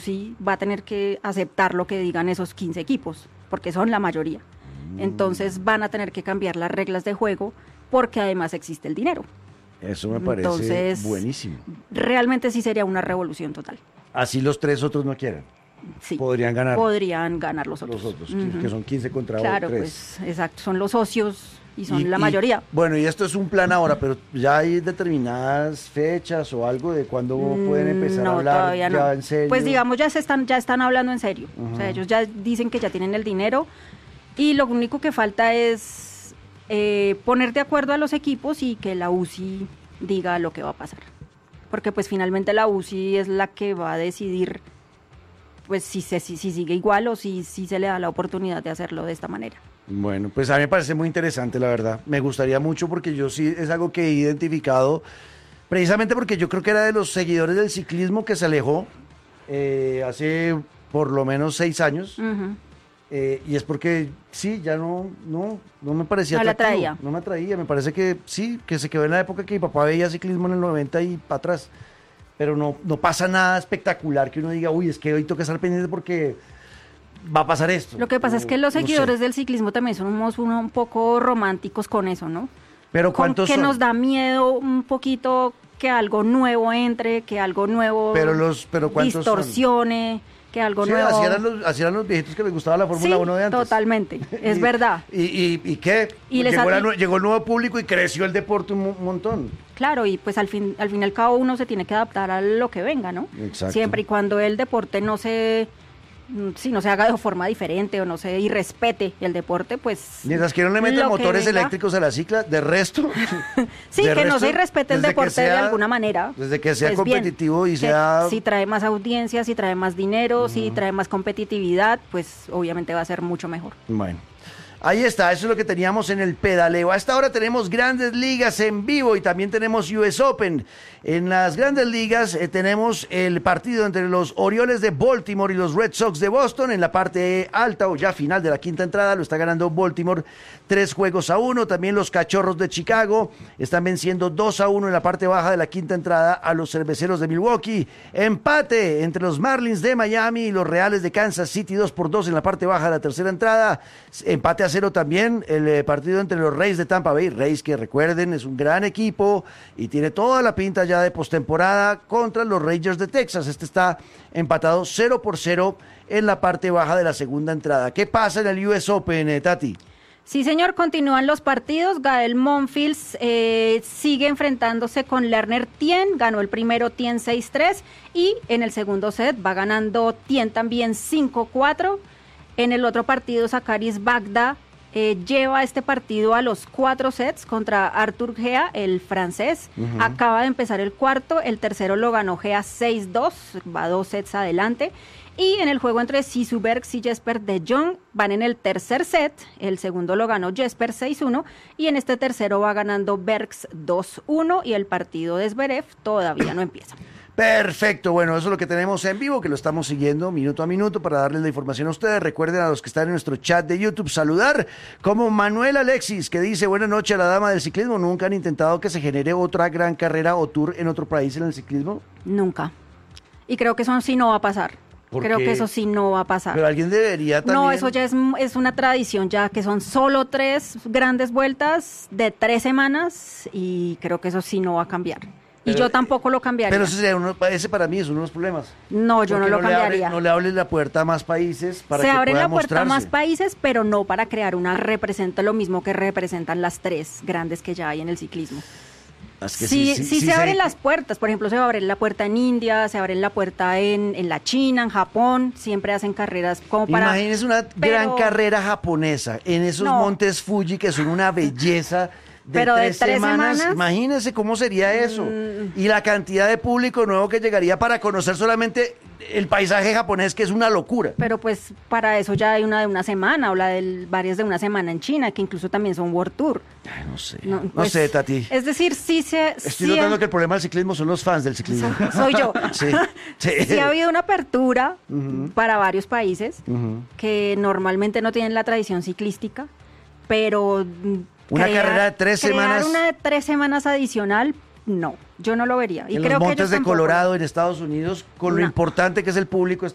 UCI va a tener que aceptar lo que digan esos 15 equipos, porque son la mayoría. Entonces van a tener que cambiar las reglas de juego porque además existe el dinero. Eso me parece Entonces, buenísimo. Realmente sí sería una revolución total. Así los 3 otros no quieren. Sí. Podrían ganar. Podrían ganar los otros. Que son 15 contra 3. Claro, pues exacto, son los socios y son la mayoría. Bueno, y esto es un plan ahora, pero ¿ya hay determinadas fechas o algo de cuándo pueden empezar a hablar todavía ya no. en serio? Pues digamos, ya están hablando en serio. O sea, ellos ya dicen que ya tienen el dinero y lo único que falta es poner de acuerdo a los equipos y que la UCI diga lo que va a pasar. Porque pues finalmente la UCI es la que va a decidir pues si sigue igual o si se le da la oportunidad de hacerlo de esta manera. Bueno, pues a mí me parece muy interesante, la verdad. Me gustaría mucho porque yo sí es algo que he identificado, precisamente porque yo creo que era de los seguidores del ciclismo que se alejó hace por lo menos 6 años. Y es porque sí, ya no me parecía no atractivo, la atraía. no me atraía, me parece que sí, que se quedó en la época que mi papá veía ciclismo en el 90 y para atrás, pero no pasa nada espectacular que uno diga, uy, es que hoy toca estar pendiente porque va a pasar esto. Lo que pasa es que los seguidores del ciclismo también somos un poco románticos con eso, ¿no? Pero ¿cuántos son? nos da miedo un poquito que algo nuevo entre, que algo nuevo pero ¿cuántos distorsione, que algo sí, nuevo... así eran los viejitos que les gustaba la Fórmula 1 de antes. Totalmente, es verdad. ¿Y qué? Y llegó el nuevo público y creció el deporte un montón. Claro, y pues al fin y al cabo uno se tiene que adaptar a lo que venga, ¿no? Exacto. Siempre y cuando el deporte no se haga de forma diferente o no se irrespete el deporte, pues... Mientras que no le metan motores eléctricos a la cicla, de resto... sí, que no se irrespete el deporte de alguna manera. Desde que sea pues competitivo bien, y sea... Si trae más audiencia, si trae más dinero, si trae más competitividad, pues obviamente va a ser mucho mejor. Bueno. Ahí está, eso es lo que teníamos en el pedaleo. A esta hora tenemos Grandes Ligas en vivo y también tenemos US Open. En las Grandes Ligas tenemos el partido entre los Orioles de Baltimore y los Red Sox de Boston. En la parte alta o ya final de la quinta entrada lo está ganando Baltimore 3-1. También los Cachorros de Chicago están venciendo 2-1 en la parte baja de la quinta entrada a los Cerveceros de Milwaukee. Empate entre los Marlins de Miami y los Reales de Kansas City 2-2 en la parte baja de la tercera entrada. Empate a 0 también el partido entre los Rays de Tampa Bay. Rays, que recuerden, es un gran equipo y tiene toda la pinta ya de postemporada contra los Rangers de Texas. Este está empatado 0-0 en la parte baja de la segunda entrada. ¿Qué pasa en el US Open, Tati? Sí, señor, continúan los partidos. Gael Monfils sigue enfrentándose con Lerner Tien, ganó el primero Tien 6-3 y en el segundo set va ganando Tien también 5-4. En el otro partido, Zakaris Bagda lleva este partido a los 4 sets contra Arthur Gea, el francés. Acaba de empezar el cuarto, el tercero lo ganó Gea 6-2, va 2 sets adelante. Y en el juego entre Sisu Bergs y Jesper de Jong van en el tercer set, el segundo lo ganó Jesper 6-1 y en este tercero va ganando Bergs 2-1 y el partido de Zverev todavía no empieza. Perfecto, bueno, eso es lo que tenemos en vivo, que lo estamos siguiendo minuto a minuto para darles la información a ustedes. Recuerden a los que están en nuestro chat de YouTube saludar, como Manuel Alexis, que dice, buenas noches a la dama del ciclismo. ¿Nunca han intentado que se genere otra gran carrera o tour en otro país en el ciclismo? Nunca. Y creo que eso sí no va a pasar. Creo que eso sí no va a pasar. Pero alguien debería también... No, eso ya es una tradición ya, que son solo 3 grandes vueltas de 3 semanas y creo que eso sí no va a cambiar. Y yo tampoco lo cambiaría. Pero ese para mí es uno de los problemas. No, yo no lo cambiaría. No le abres la puerta a más países para que pueda mostrarse. Se abren la puerta a más países, pero no para crear una representa lo mismo que representan las 3 grandes que ya hay en el ciclismo. Es que sí se abren las puertas. Por ejemplo, se va a abrir la puerta en India, se abre la puerta en la China, en Japón. Siempre hacen carreras como para... Imagínese una gran carrera japonesa en esos montes Fuji que son una belleza... Pero de 3 semanas. Imagínense cómo sería eso. Y la cantidad de público nuevo que llegaría para conocer solamente el paisaje japonés, que es una locura. Pero pues para eso ya hay una de una semana, o varias de una semana en China, que incluso también son World Tour. Ay, no sé. No sé, Tati. Es decir, Estoy notando que el problema del ciclismo son los fans del ciclismo. Soy yo. Sí. Sí ha habido una apertura para varios países que normalmente no tienen la tradición ciclística, pero... Una carrera de 3 semanas. Una de 3 semanas adicional, no, yo no lo vería. Y en creo los montes que ellos de tampoco. Colorado, en Estados Unidos, con lo importante que es el público